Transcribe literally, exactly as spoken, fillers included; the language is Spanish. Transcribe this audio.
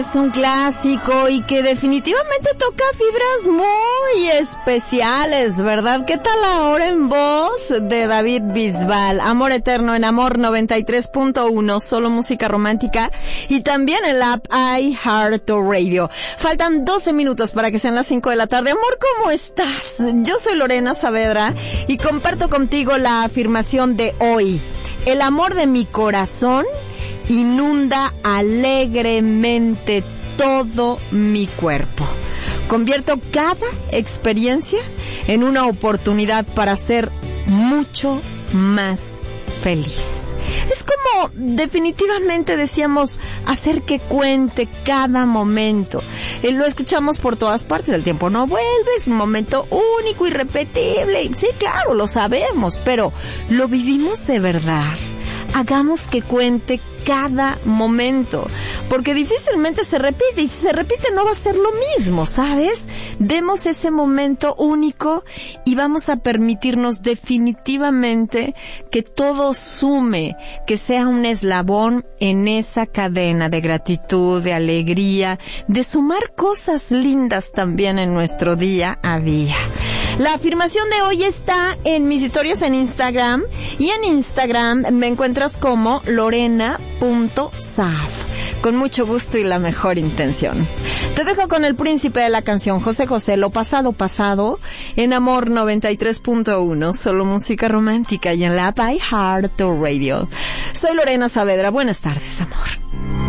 Es un clásico y que definitivamente toca fibras muy especiales, ¿verdad? ¿Qué tal ahora en voz de David Bisbal? Amor Eterno en Amor noventa y tres punto uno, solo música romántica, y también en la app iHeartRadio. Faltan doce minutos para que sean las cinco de la tarde. Amor, ¿cómo estás? Yo soy Lorena Saavedra y comparto contigo la afirmación de hoy. El amor de mi corazón inunda alegremente todo mi cuerpo. Convierto cada experiencia en una oportunidad para ser mucho más feliz. Es como definitivamente decíamos, hacer que cuente cada momento. Eh, lo escuchamos por todas partes, el tiempo no vuelve, es un momento único, irrepetible. Sí, claro, lo sabemos, pero ¿lo vivimos de verdad? Hagamos que cuente cada momento, porque difícilmente se repite, y si se repite no va a ser lo mismo, ¿sabes? Demos ese momento único y vamos a permitirnos definitivamente que todo sume, que sea un eslabón en esa cadena de gratitud, de alegría, de sumar cosas lindas también en nuestro día a día. La afirmación de hoy está en mis historias en Instagram, y en Instagram me encuentras como Lorena punto sav, con mucho gusto y la mejor intención. Te dejo con el príncipe de la canción, José José, Lo pasado pasado, en Amor noventa y tres punto uno, solo música romántica, y en la app iHeartRadio. Soy Lorena Saavedra, buenas tardes, amor.